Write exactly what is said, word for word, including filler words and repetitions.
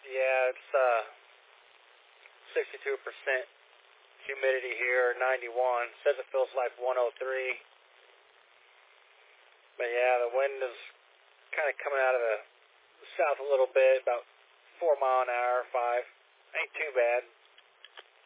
Yeah, it's uh, sixty-two percent humidity here, ninety-one. Says it feels like one oh three. But yeah, the wind is kind of coming out of the south a little bit, about four mile an hour, five. Ain't too bad.